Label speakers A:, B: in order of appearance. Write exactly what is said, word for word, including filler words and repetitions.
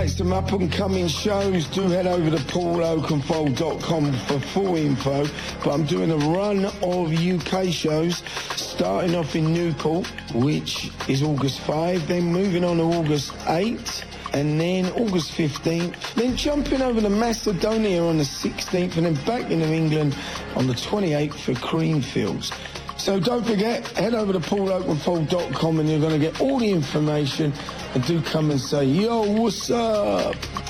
A: highlights, some up-and-coming shows, do head over to paul oakenfold dot com for full info. But I'm doing a run of U K shows, starting off in Newport, which is August fifth, then moving on to August eighth, and then August fifteenth, then jumping over to Macedonia on the sixteenth, and then back into England on the twenty-eighth for Creamfields. So don't forget, head over to paul oakenfold dot com and you're going to get all the information, and do come and say, yo, what's up?